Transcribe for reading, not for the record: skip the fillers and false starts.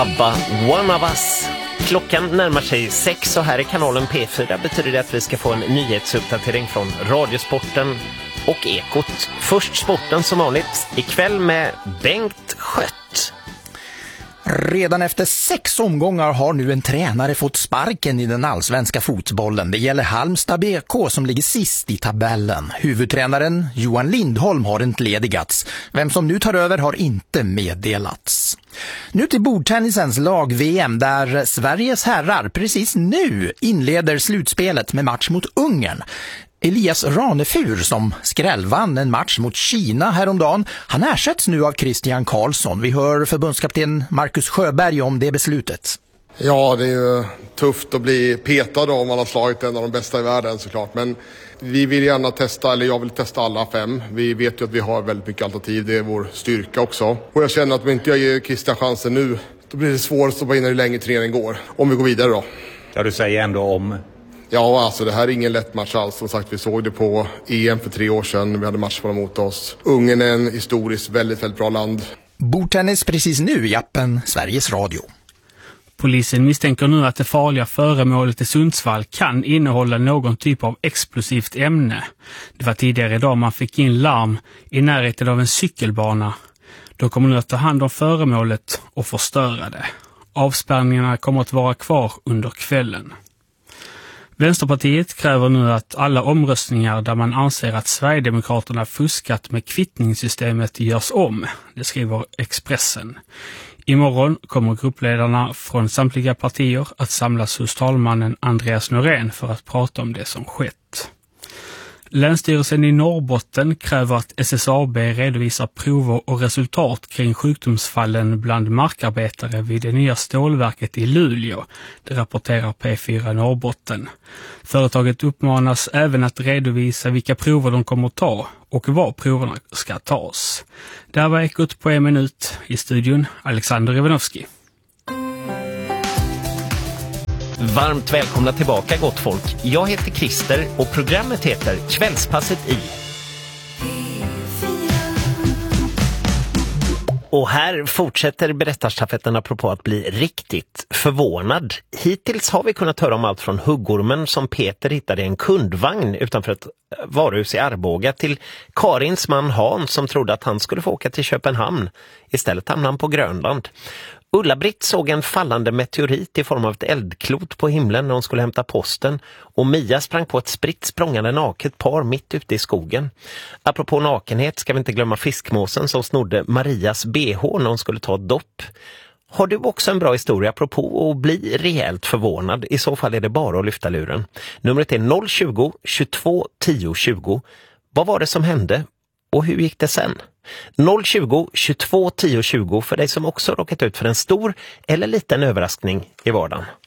ABBA, One of Us. Klockan närmar sig 6 och här i kanalen P4 betyder det att vi ska få en nyhetsuppdatering från Radiosporten och Ekot. Först sporten som vanligt, ikväll med Bengt Schött. Redan efter 6 omgångar har nu en tränare fått sparken i den allsvenska fotbollen. Det gäller Halmstad BK som ligger sist i tabellen. Huvudtränaren Johan Lindholm har entledigats. Vem som nu tar över har inte meddelats. Nu till bordtennisens lag-VM där Sveriges herrar precis nu inleder slutspelet med match mot Ungern. Elias Ranefur som skrällvann en match mot Kina häromdagen. Han ersätts nu av Christian Karlsson. Vi hör förbundskapten Marcus Sjöberg om det beslutet. Ja, det är ju tufft att bli petad om man har slagit en av de bästa i världen såklart. Men vi vill gärna testa, eller jag vill testa alla 5. Vi vet ju att vi har väldigt mycket alternativ, det är vår styrka också. Och jag känner att om inte jag ger Christian chansen nu, då blir det svårt att stoppa in hur länge träningen går. Om vi går vidare då. Ja, du säger ändå om... Ja, alltså det här är ingen lätt match alls. Som sagt, vi såg det på EM för 3 år sedan. Vi hade matcherna mot oss. Ungern är en historiskt väldigt, väldigt bra land. Bordtennis precis nu i appen Sveriges Radio. Polisen misstänker nu att det farliga föremålet i Sundsvall kan innehålla någon typ av explosivt ämne. Det var tidigare idag man fick in larm i närheten av en cykelbana. Då kommer nu att ta hand om föremålet och förstöra det. Avspärrningarna kommer att vara kvar under kvällen. Vänsterpartiet kräver nu att alla omröstningar där man anser att Sverigedemokraterna fuskat med kvittningssystemet görs om, det skriver Expressen. Imorgon kommer gruppledarna från samtliga partier att samlas hos talmannen Andreas Norén för att prata om det som skett. Länsstyrelsen i Norrbotten kräver att SSAB redovisar prover och resultat kring sjukdomsfallen bland markarbetare vid det nya stålverket i Luleå. Det rapporterar P4 Norrbotten. Företaget uppmanas även att redovisa vilka prover de kommer att ta och var proverna ska tas. Där var Ekot på 1 minut. I studion Alexander Ivanovski. Varmt välkomna tillbaka gott folk. Jag heter Christer och programmet heter Kvällspasset i. Och här fortsätter berättarstafetten apropå att bli riktigt förvånad. Hittills har vi kunnat höra om allt från huggormen som Peter hittade i en kundvagn utanför ett varuhus i Arboga till Karins man Hans som trodde att han skulle få åka till Köpenhamn. Istället hamnade han på Grönland. Ulla-Britt såg en fallande meteorit i form av ett eldklot på himlen när hon skulle hämta posten och Mia sprang på ett spritt språngande naket par mitt ute i skogen. Apropå nakenhet ska vi inte glömma fiskmåsen som snodde Marias BH när hon skulle ta ett dopp. Har du också en bra historia apropå att bli rejält förvånad? I så fall är det bara att lyfta luren. Numret är 020 22 10 20. Vad var det som hände? Och hur gick det sen? 020 22 10 20 för dig som också råkat ut för en stor eller liten överraskning i vardagen.